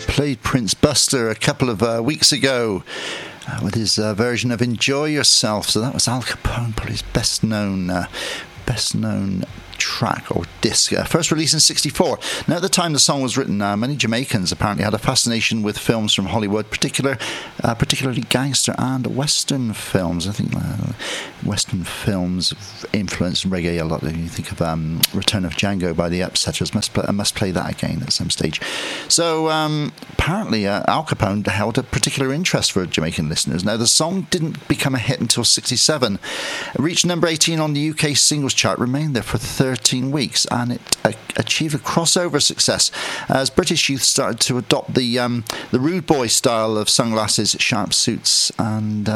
played Prince Buster a couple of weeks ago with his version of Enjoy Yourself. So that was Al Capone, probably his best known track or disc, first released in '64. Now, at the time the song was written, many Jamaicans apparently had a fascination with films from Hollywood, particularly gangster and Western films. I think Western films influenced reggae a lot. You think of Return of Django by the Upsetters. Must play that again at some stage. So apparently Al Capone held a particular interest for Jamaican listeners. Now, the song didn't become a hit until '67. It reached number 18 on the UK singles chart, remained there for 13 weeks, and it achieved a crossover success as British youth started to adopt the rude boy style of sunglasses, sharp suits, and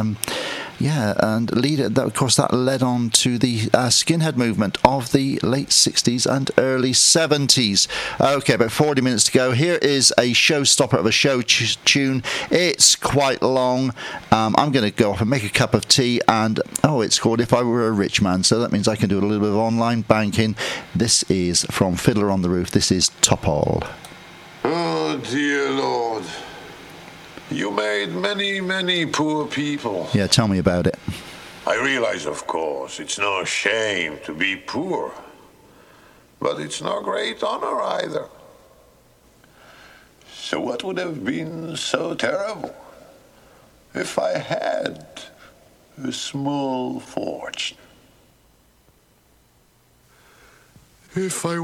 that led on to the skinhead movement of the late 60s and early 70s. Okay, about 40 minutes to go. Here is a showstopper of a show tune. It's quite long. I'm going to go off and make a cup of tea, and it's called If I Were a Rich Man, so that means I can do a little bit of online banking. This is from Fiddler on the Roof. This is Topol. Oh, dear Lord. You made many, many poor people. Yeah, tell me about it. I realize, of course, it's no shame to be poor. But it's no great honor either. So what would have been so terrible if I had a small fortune? If I